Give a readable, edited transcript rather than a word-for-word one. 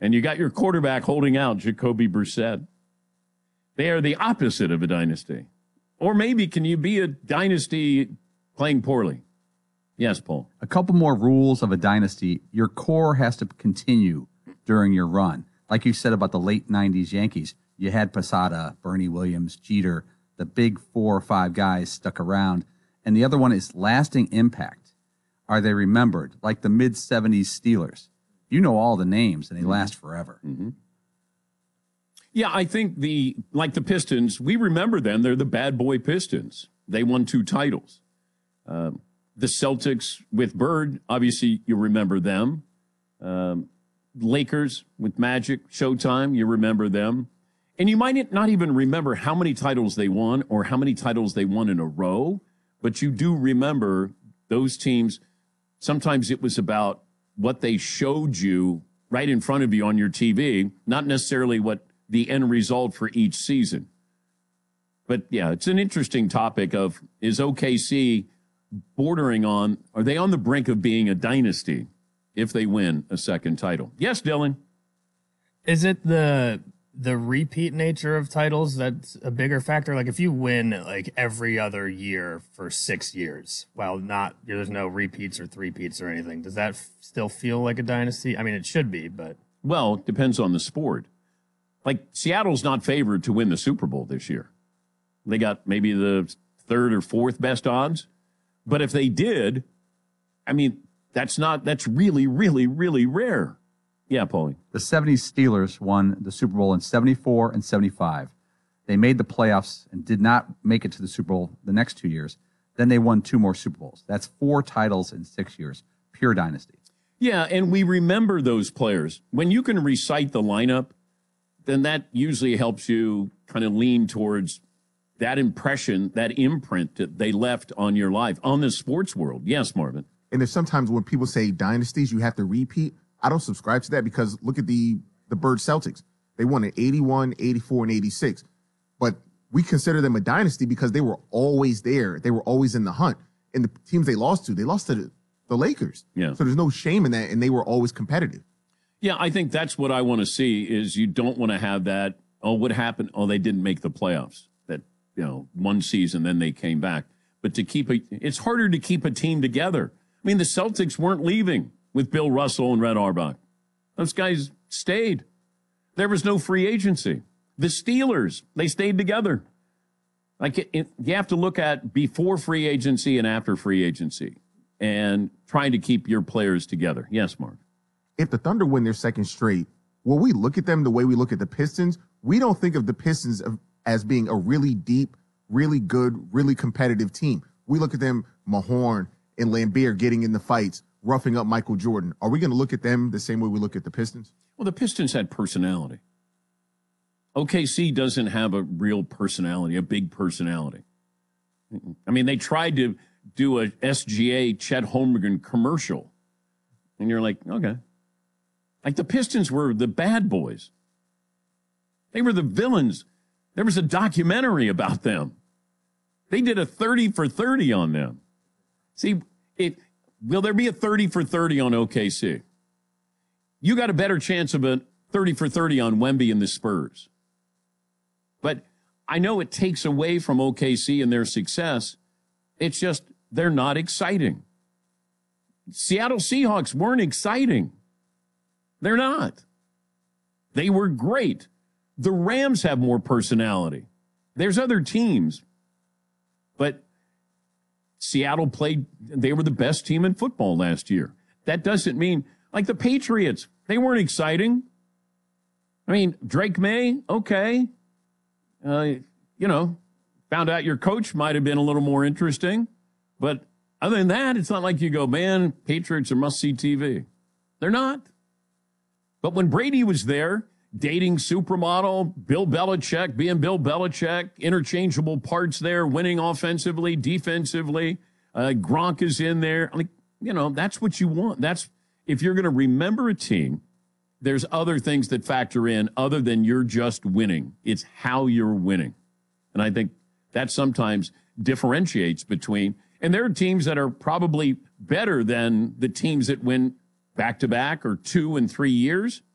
And you got your quarterback holding out, Jacoby Brissett. They are the opposite of a dynasty. Or maybe can you be a dynasty playing poorly? Yes, Paul. A couple more rules of a dynasty. Your core has to continue during your run. Like you said about the late 90s Yankees, you had Posada, Bernie Williams, Jeter, the big 4 or 5 guys stuck around. And the other one is lasting impact. Are they remembered? Like the mid-70s Steelers. You know all the names, and they last forever. Mm-hmm. Yeah, I think like the Pistons, we remember them. They're the bad boy Pistons. They won 2 titles. The Celtics with Bird, obviously you remember them. Lakers with Magic, Showtime, you remember them. And you might not even remember how many titles they won or how many titles they won in a row, but you do remember those teams. Sometimes it was about what they showed you right in front of you on your TV, not necessarily what the end result for each season. But, yeah, it's an interesting topic of, is OKC bordering on, are they on the brink of being a dynasty if they win a second title? Yes, Dylan. Is it the repeat nature of titles that's a bigger factor? Like if you win like every other year for 6 years, while there's no repeats or three-peats or anything, does that still feel like a dynasty? I mean, it should be, but... Well, it depends on the sport. Like Seattle's not favored to win the Super Bowl this year. They got maybe the 3rd or 4th best odds. But if they did, I mean, that's really, really, really rare. Yeah, Paulie. The 70s Steelers won the Super Bowl in 74 and 75. They made the playoffs and did not make it to the Super Bowl the next 2 years. Then they won 2 more Super Bowls. That's 4 titles in 6 years. Pure dynasty. Yeah, and we remember those players. When you can recite the lineup, then that usually helps you kind of lean towards that impression, that imprint that they left on your life, on the sports world. Yes, Marvin. And there's sometimes when people say dynasties, you have to repeat. I don't subscribe to that because look at the Bird Celtics. They won in 81, 84, and 86. But we consider them a dynasty because they were always there. They were always in the hunt. And the teams they lost to the Lakers. Yeah. So there's no shame in that, and they were always competitive. Yeah, I think that's what I want to see is you don't want to have that, oh, what happened? Oh, they didn't make the playoffs. That, one season, then they came back. But it's harder to keep a team together. I mean, the Celtics weren't leaving with Bill Russell and Red Auerbach. Those guys stayed. There was no free agency. The Steelers, they stayed together. You have to look at before free agency and after free agency and trying to keep your players together. Yes, Mark. If the Thunder win their second straight, will we look at them the way we look at the Pistons? We don't think of the Pistons as being a really deep, really good, really competitive team. We look at them, Mahorn and Lambert getting in the fights, roughing up Michael Jordan. Are we going to look at them the same way we look at the Pistons? Well, the Pistons had personality. OKC doesn't have a real personality, a big personality. I mean, they tried to do a SGA Chet Holmgren commercial, and you're like, okay. Like the Pistons were the bad boys. They were the villains. There was a documentary about them. They did a 30 for 30 on them. See, will there be a 30 for 30 on OKC? You got a better chance of a 30 for 30 on Wemby and the Spurs. But I know it takes away from OKC and their success. It's just they're not exciting. Seattle Seahawks weren't exciting. They're not. They were great. The Rams have more personality. There's other teams. But Seattle they were the best team in football last year. That doesn't mean, like the Patriots, they weren't exciting. I mean, Drake May, okay. Found out your coach might have been a little more interesting. But other than that, it's not like you go, man, Patriots are must-see TV. They're not. But when Brady was there, dating supermodel, Bill Belichick, being Bill Belichick, interchangeable parts there, winning offensively, defensively, Gronk is in there. That's what you want. If you're going to remember a team, there's other things that factor in other than you're just winning. It's how you're winning. And I think that sometimes differentiates between, and there are teams that are probably better than the teams that win back-to-back or 2 and 3 years.